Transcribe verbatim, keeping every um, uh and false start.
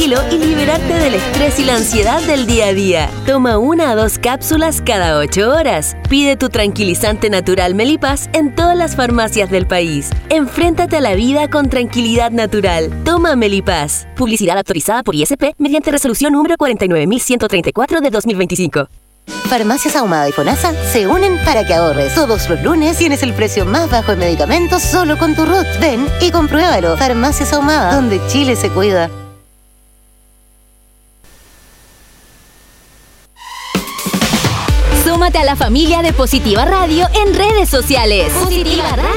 tranquilo y liberarte del estrés y la ansiedad del día a día. Toma una o dos cápsulas cada ocho horas. Pide tu tranquilizante natural Melipaz en todas las farmacias del país. Enfréntate a la vida con tranquilidad natural. Toma Melipaz. Publicidad autorizada por I S P mediante resolución número cuarenta y nueve mil ciento treinta y cuatro de dos mil veinticinco. Farmacias Ahumada y FONASA se unen para que ahorres. Todos los lunes tienes el precio más bajo en medicamentos solo con tu R U T. Ven y compruébalo. Farmacias Ahumada, donde Chile se cuida. Súmate a la familia de Positiva Radio en redes sociales. Positiva Radio.